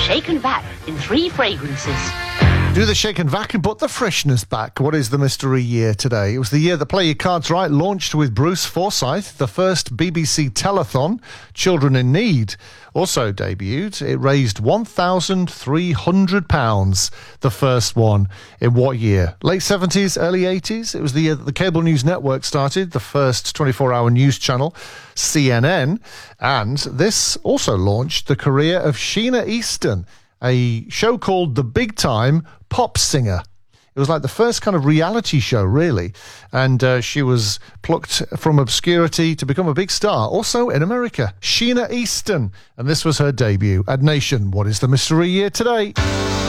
Shake and Vac in 3 fragrances. Do the shake and vac and put the freshness back. What is the mystery year today? It was the year that Play Your Cards Right launched with Bruce Forsyth, the first BBC telethon. Children in Need also debuted. It raised £1,300, the first one. In what year? Late 70s, early 80s? It was the year that the Cable News Network started, the first 24-hour news channel, CNN. And this also launched the career of Sheena Easton, a show called The Big Time Pop Singer. It was like the first kind of reality show, really. And she was plucked from obscurity to become a big star, also in America. Sheena Easton. And this was her debut at Nation. What is the mystery year today?